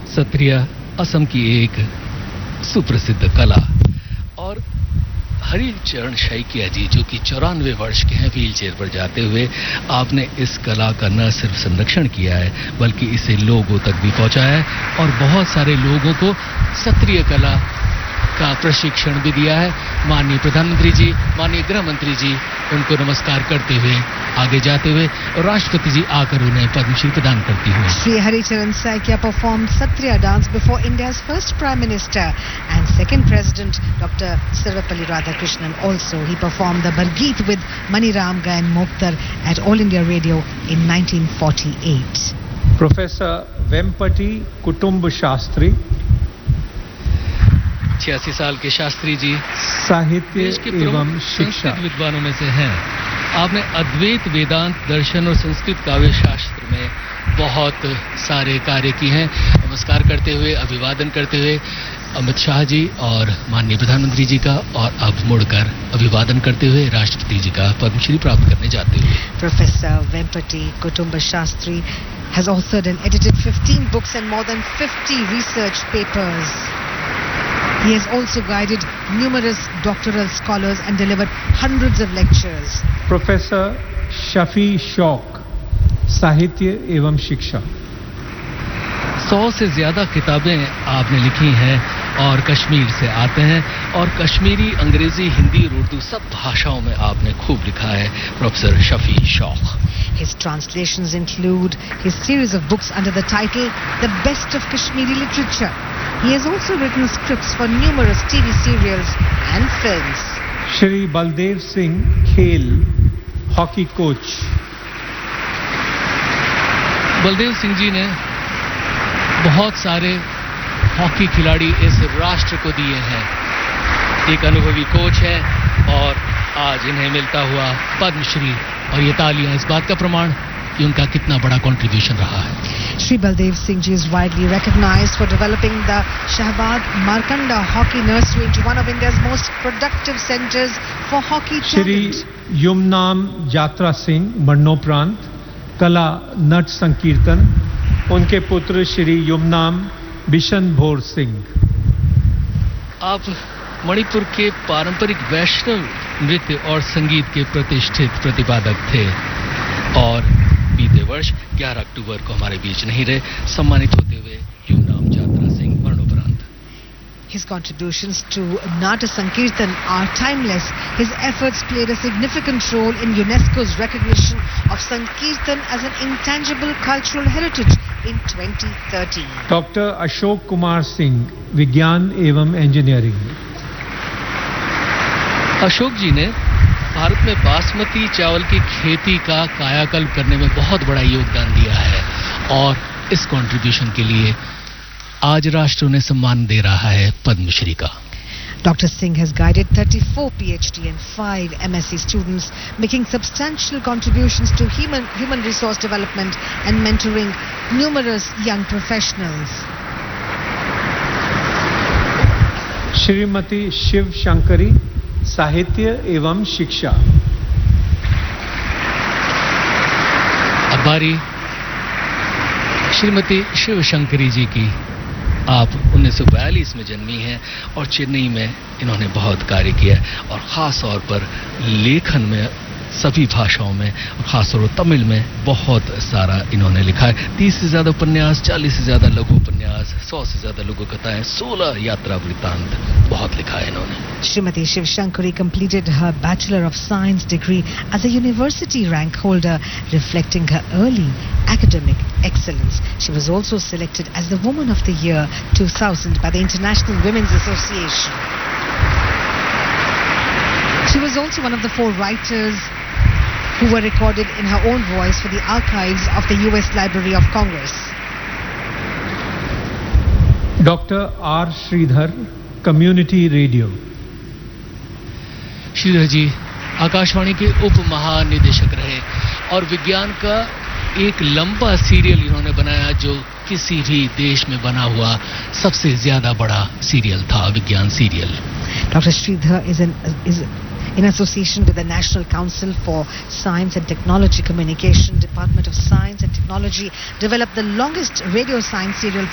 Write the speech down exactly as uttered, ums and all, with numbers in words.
सत्रिया असम की एक सुप्रसिद्ध कला। और हरिचरण शैकिया जी जो कि चौरानवे वर्ष के हैं, व्हील चेयर पर जाते हुए आपने इस कला का न सिर्फ संरक्षण किया है बल्कि इसे लोगों तक भी पहुंचाया है और बहुत सारे लोगों को सत्रिय कला का प्रशिक्षण भी दिया है। माननीय प्रधानमंत्री जी, माननीय गृह मंत्री जी उनको नमस्कार करते हुए आगे जाते हुए और राष्ट्रपति जी आकर उन्हें पद्मश्री प्रदान करती हुई। Shri Haricharan Saikia performed Satriya dance before India's first Prime Minister and second President Doctor Sarvepalli Radhakrishnan. Also, he performed the Bargeet with Maniram Gayan Moktar at All India Radio in nineteen forty-eight. Professor Vempati Kutumb Shastri, छियासी साल के शास्त्री जी साहित्य एवं शिक्षा विद्वानों में से हैं। आपने अद्वैत, वेदांत, दर्शन और संस्कृत काव्य शास्त्र में बहुत सारे कार्य किए हैं। नमस्कार करते हुए, अभिवादन करते हुए अमित शाह जी और माननीय प्रधानमंत्री जी का और अब मुड़कर अभिवादन करते हुए राष्ट्रपति जी का पद्मश्री प्राप्त करने जाते हुए। Professor Vempati Kutumba Shastri has authored and edited fifteen books and more than fifty research papers. He has also guided numerous doctoral scholars and delivered hundreds of lectures. Professor Shafi Shauq, साहित्य एवं शिक्षा। सौ से ज्यादा किताबें आपने लिखी हैं और कश्मीर से आते हैं और कश्मीरी, अंग्रेजी, हिंदी और उर्दू सब भाषाओं में आपने खूब लिखा है। प्रोफेसर शफी शौक। His translations include his series of books under the title The Best of Kashmiri Literature. He has also written scripts for numerous T V serials and films. Shri Baldev Singh Khel, hockey coach. Baldev Singh ji ने बहुत सारे hockey खिलाड़ी इस राष्ट्र को दिए हैं। एक अनुभवी कोच है और आज इन्हें मिलता हुआ पद्मश्री और ये तालियां इस बात का प्रमाण कि उनका कितना बड़ा कंट्रीब्यूशन रहा है। Shri Baldev Singh ji is widely recognized for developing the Shahbaz Markanda Hockey Nursery into one of India's most productive centers for hockey talent. Shri Yumnam Jatra Singh, मरणोपरांत कला नट संकीर्तन, उनके पुत्र श्री युमनाम बिशन भोर सिंह। आप मणिपुर के पारंपरिक वैष्णव नृत्य और संगीत के प्रतिष्ठित प्रतिपादक थे और बीते वर्ष ग्यारह अक्टूबर को हमारे बीच नहीं रहे। सम्मानित होते हुए युमनाम जात्रा सिंह मरणोपरांत। His contributions to Nata Sankirtan are timeless. His efforts played a significant role in UNESCO's recognition of Sankirtan as an intangible cultural heritage in twenty thirteen. Doctor Ashok Kumar Singh, विज्ञान एवं इंजीनियरिंग। अशोक जी ने भारत में बासमती चावल की खेती का कायाकल्प करने में बहुत बड़ा योगदान दिया है और इस कंट्रीब्यूशन के लिए आज राष्ट्र उन्हें सम्मान दे रहा है पद्मश्री का। Doctor Singh has guided thirty-four PhD and five M S c students, making substantial contributions to human, human resource development and mentoring numerous young professionals. Shrimati Shiv Shankari, साहित्य एवं शिक्षा। अब बारी श्रीमती शिव शंकरी जी की। आप उन्नीस सौ बयालीस में जन्मी हैं और चेन्नई में इन्होंने बहुत कार्य किया है और ख़ास तौर पर लेखन में सभी भाषाओं में और ख़ास तौर पर तमिल में बहुत सारा इन्होंने लिखा है। तीस से ज़्यादा उपन्यास, चालीस से ज़्यादा लघु उपन्यास, सौ से ज़्यादा लघु कथाएं, सोलह यात्रा वृत्तांत बहुत लिखा है इन्होंने। Srimati Shiv Shankari completed her Bachelor of Science degree as a university rank holder, reflecting her early academic excellence. She was also selected as the Woman of the Year two thousand by the International Women's Association. She was also one of the four writers who were recorded in her own voice for the archives of the U S Library of Congress. Doctor R. Sridhar, Community Radio. Shridhar जी आकाशवाणी के उप महानिदेशक रहे और विज्ञान का एक लंबा serial इन्होंने बनाया जो किसी भी देश में बना हुआ सबसे ज्यादा बड़ा सीरियल था, विज्ञान serial. Doctor Sridhar is an is in association with the National Council for Science and Technology Communication, Department of Science and Technology, developed the longest radio science serial